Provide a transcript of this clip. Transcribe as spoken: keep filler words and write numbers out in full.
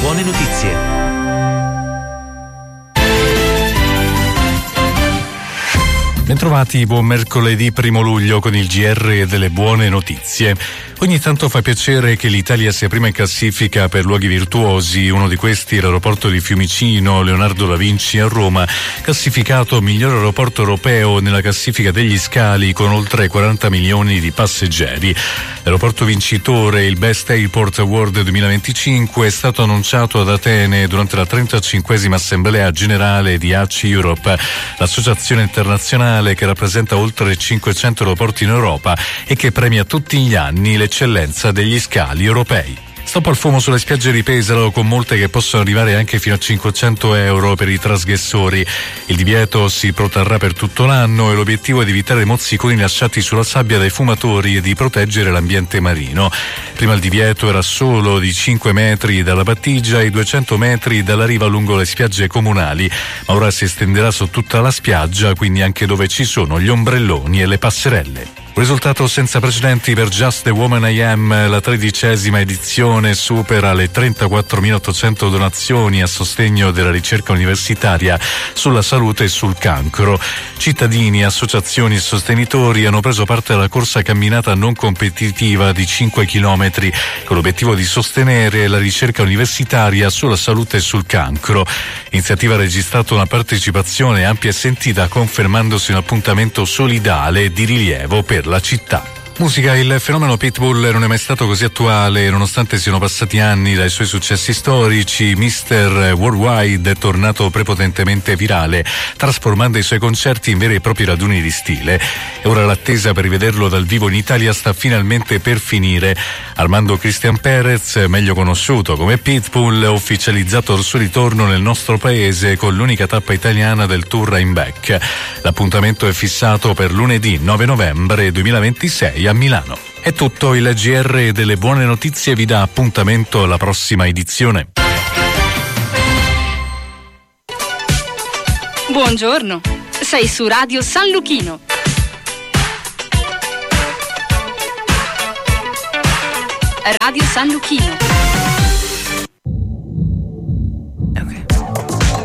buone notizie. Bentrovati, buon mercoledì primo luglio con il G R delle buone notizie. Ogni tanto fa piacere che l'Italia sia prima in classifica per luoghi virtuosi, uno di questi l'aeroporto di Fiumicino, Leonardo da Vinci a Roma, classificato miglior aeroporto europeo nella classifica degli scali con oltre quaranta milioni di passeggeri. L'aeroporto vincitore, il Best Airport Award duemilaventicinque, è stato annunciato ad Atene durante la trentacinquesima Assemblea Generale di A C I Europe, l'associazione internazionale che rappresenta oltre cinquecento aeroporti in Europa e che premia tutti gli anni l'eccellenza degli scali europei. Stop al fumo sulle spiagge di Pesaro, con multe che possono arrivare anche fino a cinquecento euro per i trasgressori. Il divieto si protrarrà per tutto l'anno e l'obiettivo è di evitare mozziconi lasciati sulla sabbia dai fumatori e di proteggere l'ambiente marino. Prima il divieto era solo di cinque metri dalla battigia e duecento metri dalla riva lungo le spiagge comunali, ma ora si estenderà su tutta la spiaggia, quindi anche dove ci sono gli ombrelloni e le passerelle. Un risultato senza precedenti per Just the Woman I Am, la tredicesima edizione supera le trentaquattromilaottocento donazioni a sostegno della ricerca universitaria sulla salute e sul cancro. Cittadini, associazioni e sostenitori hanno preso parte alla corsa camminata non competitiva di cinque chilometri con l'obiettivo di sostenere la ricerca universitaria sulla salute e sul cancro. L'iniziativa ha registrato una partecipazione ampia e sentita, confermandosi un appuntamento solidale e di rilievo per la città. Musica. Il fenomeno Pitbull non è mai stato così attuale, nonostante siano passati anni dai suoi successi storici. mister Worldwide è tornato prepotentemente virale, trasformando i suoi concerti in veri e propri raduni di stile. E ora l'attesa per rivederlo dal vivo in Italia sta finalmente per finire. Armando Cristian Perez, meglio conosciuto come Pitbull, ha ufficializzato il suo ritorno nel nostro paese con l'unica tappa italiana del tour I'm Back. L'appuntamento è fissato per lunedì nove novembre duemilaventisei a Milano. È tutto, il G R delle buone notizie vi dà appuntamento alla prossima edizione. Buongiorno, sei su Radio San Luchino. Radio San Luchino.